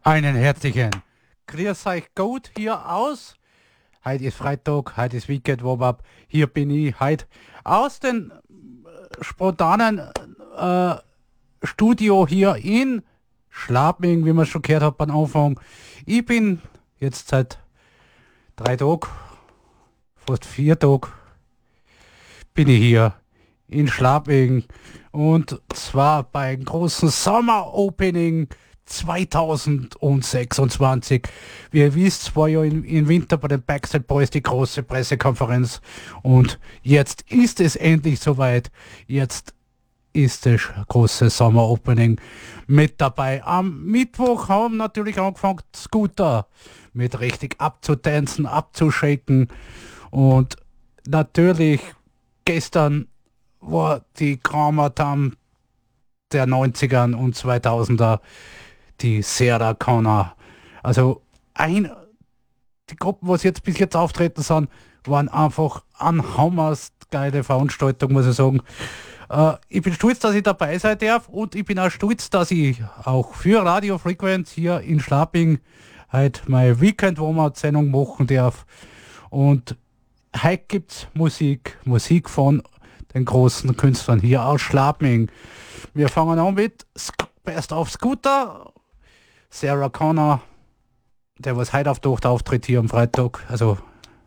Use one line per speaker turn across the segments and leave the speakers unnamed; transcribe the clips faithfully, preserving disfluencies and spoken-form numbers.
Einen herzlichen Grüß euch gut hier aus. Heute ist Freitag, heute ist Weekend Warm-up. Hier bin ich heute aus dem äh, spontanen äh, Studio hier in Schlapming, wie man schon gehört hat am Anfang. Ich bin jetzt seit drei Tagen, fast vier Tagen, bin ich hier in Schlapming und zwar beim großen Summer Opening zweitausendsechsundzwanzig. Wie ihr wisst, war ja im, im Winter bei den Backstreet Boys die große Pressekonferenz und jetzt ist es endlich soweit. Jetzt ist das große Summer Opening mit dabei. Am Mittwoch haben natürlich angefangen Scooter mit richtig abzutanzen, abzuschaken und natürlich gestern war die Kramatam der neunzigern und zweitausender die Sarah Connor. Also ein, die Gruppen, was jetzt bis jetzt auftreten sind, waren einfach ein Hammers geile Veranstaltung, muss ich sagen. Äh, ich bin stolz, dass ich dabei sein darf und ich bin auch stolz, dass ich auch für Radio Frequenz hier in Schlapming heute meine Weekend-Warm-Up-Sendung machen darf. Und heute gibt's Musik, Musik von den großen Künstlern hier aus Schlapming. Wir fangen an mit Best of Scooter, Sarah Connor, der was heute auf der Auftritt hier am Freitag, also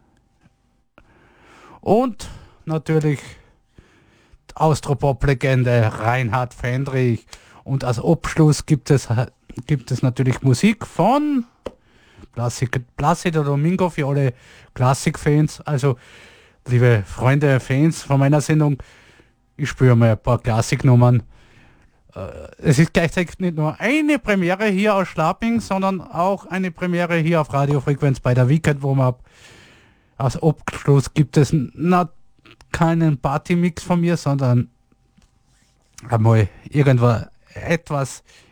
und natürlich Austropop-Legende Reinhard Fendrich und als Abschluss gibt es gibt es natürlich Musik von Placido Domingo für alle Klassikfans, also liebe Freunde, Fans von meiner Sendung, ich spüre mal ein paar Klassiknummern. Es ist gleichzeitig nicht nur eine Premiere hier aus Schlapming, sondern auch eine Premiere hier auf Radiofrequenz bei der Weekend Warm-Up. Als Abschluss gibt es na, keinen Partymix von mir, sondern einmal irgendwo etwas